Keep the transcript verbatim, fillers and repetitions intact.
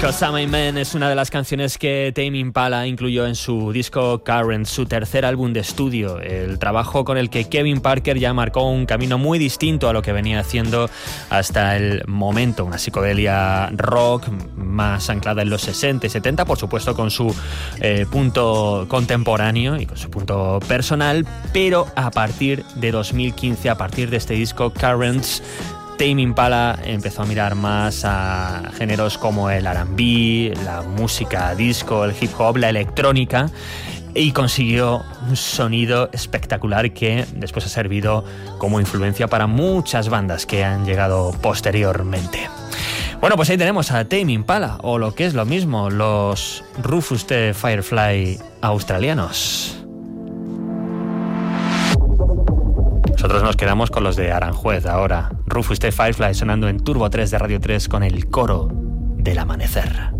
'Cause I'm a Man es una de las canciones que Tame Impala incluyó en su disco Current, su tercer álbum de estudio, el trabajo con el que Kevin Parker ya marcó un camino muy distinto a lo que venía haciendo hasta el momento, una psicodelia rock más anclada en los sesenta y setenta, por supuesto con su eh, punto contemporáneo y con su punto personal, pero a partir de dos mil quince, a partir de este disco Currents, Tame Impala empezó a mirar más a géneros como el R and B, la música disco, el hip hop, la electrónica, y consiguió un sonido espectacular que después ha servido como influencia para muchas bandas que han llegado posteriormente. Bueno, pues ahí tenemos a Tame Impala, o lo que es lo mismo, los Rufus the Firefly australianos. Nosotros nos quedamos con los de Aranjuez ahora. Rufus the Firefly sonando en Turbo tres de Radio tres con el coro del amanecer.